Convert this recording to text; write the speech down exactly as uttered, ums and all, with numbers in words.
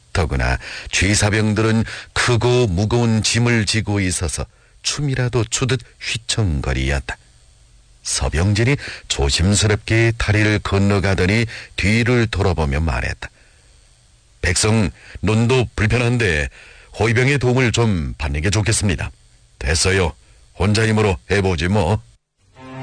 더구나 취사병들은 크고 무거운 짐을 지고 있어서 춤이라도 추듯 휘청거리었다. 서병진이 조심스럽게 다리를 건너가더니 뒤를 돌아보며 말했다. 백성 눈도 불편한데 호위병의 도움을 좀 받는 게 좋겠습니다. 됐어요. 혼자 힘으로 해보지 뭐.